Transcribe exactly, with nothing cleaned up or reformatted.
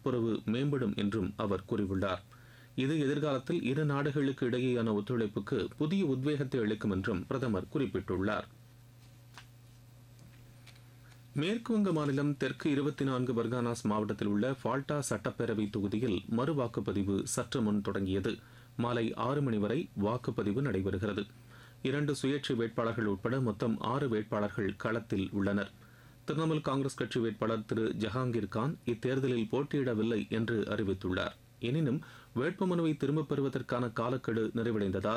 நட்புறவு மேம்படும் என்றும் அவர் கூறியுள்ளார். இது எதிர்காலத்தில் இரு நாடுகளுக்கு இடையேயான ஒத்துழைப்புக்கு புதிய உத்வேகத்தை அளிக்கும் என்றும் பிரதமர் குறிப்பிட்டுள்ளார். மேற்குவங்க மாநிலம் தெற்கு இருபத்தி நான்கு பர்கானாஸ் மாவட்டத்தில் உள்ள ஃபால்டா சட்டப்பேரவை தொகுதியில் மறு வாக்குப்பதிவு சற்று முன் தொடங்கியது. மாலை ஆறு மணி வரை வாக்குப்பதிவு நடைபெறுகிறது. இரண்டு சுயேட்சை வேட்பாளர்கள் உட்பட மொத்தம் ஆறு வேட்பாளர்கள் களத்தில் உள்ளனர். திரிணாமுல் காங்கிரஸ் கட்சி வேட்பாளர் திரு ஜஹாங்கீர் கான் இத்தேர்தலில் போட்டியிடவில்லை என்று அறிவித்துள்ளார். எனினும் வேட்புமனுவை திரும்பப் பெறுவதற்கான காலக்கெடு நிறைவடைந்ததால்